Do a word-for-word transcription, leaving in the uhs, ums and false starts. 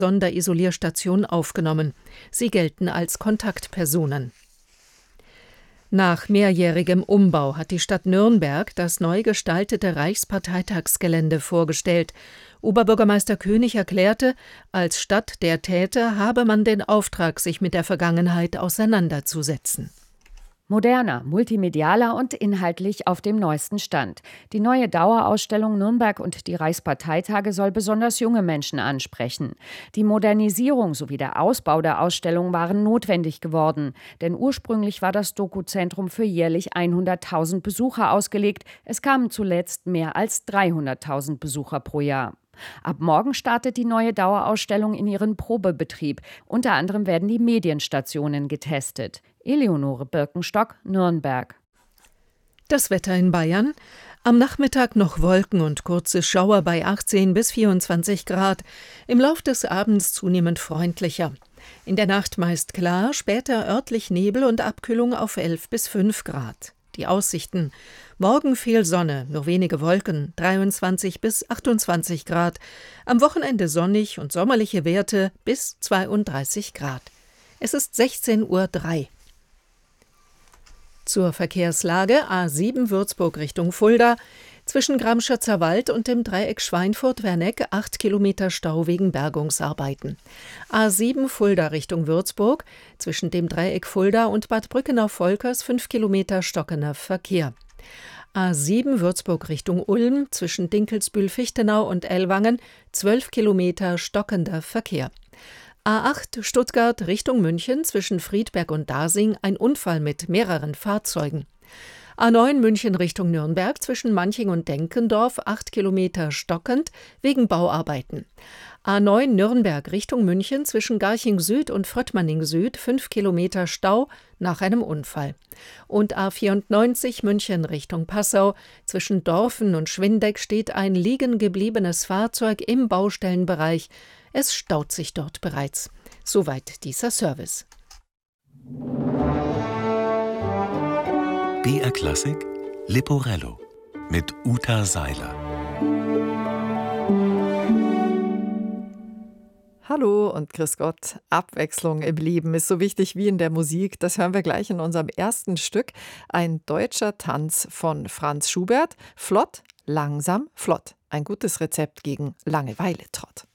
Sonderisolierstation aufgenommen. Sie gelten als Kontaktpersonen. Nach mehrjährigem Umbau hat die Stadt Nürnberg das neu gestaltete Reichsparteitagsgelände vorgestellt. Oberbürgermeister König erklärte, als Stadt der Täter habe man den Auftrag, sich mit der Vergangenheit auseinanderzusetzen. Moderner, multimedialer und inhaltlich auf dem neuesten Stand. Die neue Dauerausstellung Nürnberg und die Reichsparteitage soll besonders junge Menschen ansprechen. Die Modernisierung sowie der Ausbau der Ausstellung waren notwendig geworden, denn ursprünglich war das Dokuzentrum für jährlich hunderttausend Besucher ausgelegt. Es kamen zuletzt mehr als dreihunderttausend Besucher pro Jahr. Ab morgen startet die neue Dauerausstellung in ihren Probebetrieb. Unter anderem werden die Medienstationen getestet. Eleonore Birkenstock, Nürnberg. Das Wetter in Bayern. Am Nachmittag noch Wolken und kurze Schauer bei achtzehn bis vierundzwanzig Grad. Im Lauf des Abends zunehmend freundlicher. In der Nacht meist klar, später örtlich Nebel und Abkühlung auf elf bis fünf Grad. Die Aussichten. Morgen viel Sonne, nur wenige Wolken, dreiundzwanzig bis achtundzwanzig Grad. Am Wochenende sonnig und sommerliche Werte bis zweiunddreißig Grad. Es ist sechzehn Uhr drei. Zur Verkehrslage: A sieben Würzburg Richtung Fulda. Zwischen Gramschatzer Wald und dem Dreieck Schweinfurt-Werneck acht Kilometer Stau wegen Bergungsarbeiten. A sieben Fulda Richtung Würzburg. Zwischen dem Dreieck Fulda und Bad Brückenau-Volkers fünf Kilometer stockender Verkehr. A sieben Würzburg Richtung Ulm. Zwischen Dinkelsbühl-Fichtenau und Ellwangen zwölf Kilometer stockender Verkehr. A acht Stuttgart Richtung München. Zwischen Friedberg und Dasing ein Unfall mit mehreren Fahrzeugen. A neun München Richtung Nürnberg zwischen Manching und Denkendorf acht Kilometer stockend wegen Bauarbeiten. A neun Nürnberg Richtung München zwischen Garching Süd und Fröttmanning Süd fünf Kilometer Stau nach einem Unfall. Und A vierundneunzig München Richtung Passau zwischen Dorfen und Schwindeck steht ein liegen gebliebenes Fahrzeug im Baustellenbereich. Es staut sich dort bereits. Soweit dieser Service. B R Klassik Leporello mit Uta Seiler. Hallo und grüß Gott. Abwechslung im Leben ist so wichtig wie in der Musik. Das hören wir gleich in unserem ersten Stück. Ein deutscher Tanz von Franz Schubert. Flott, langsam, flott. Ein gutes Rezept gegen Langeweile-Trott.